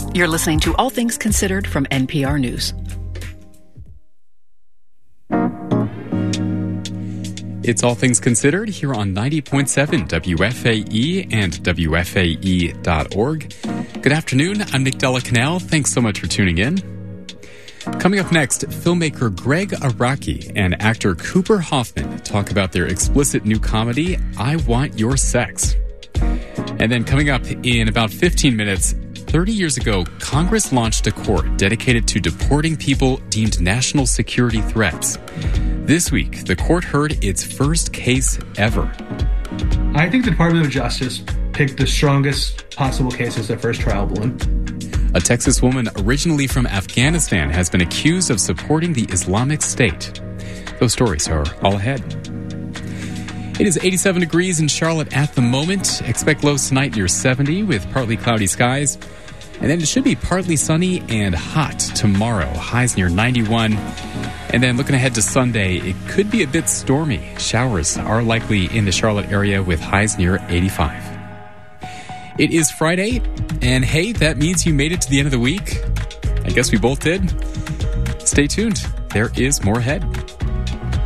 You're listening to All Things Considered from NPR News. It's All Things Considered here on 90.7 WFAE and WFAE.org. Good afternoon. I'm Nick Della Canal. Thanks so much for tuning in. Coming up next, filmmaker Greg Araki and actor Cooper Hoffman talk about their explicit new comedy, I Want Your Sex. And then coming up in about 15 minutes, 30 years ago, Congress launched a court dedicated to deporting people deemed national security threats. This week, the court heard its first case ever. I think the Department of Justice picked the strongest possible case as their first trial balloon. A Texas woman originally from Afghanistan has been accused of supporting the Islamic State. Those stories are all ahead. It is 87 degrees in Charlotte at the moment. Expect lows tonight near 70 with partly cloudy skies. And then it should be partly sunny and hot tomorrow. Highs near 91. And then looking ahead to Sunday, it could be a bit stormy. Showers are likely in the Charlotte area with highs near 85. It is Friday, and hey, that means you made it to the end of the week. I guess we both did. Stay tuned. There is more ahead.